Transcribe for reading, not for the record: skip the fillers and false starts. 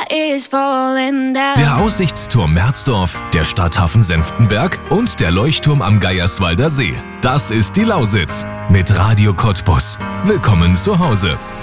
is falling down. Der Aussichtsturm Merzdorf, der Stadthafen Senftenberg und der Leuchtturm am Geierswalder See. Das ist die Lausitz mit Radio Cottbus. Willkommen zu Hause.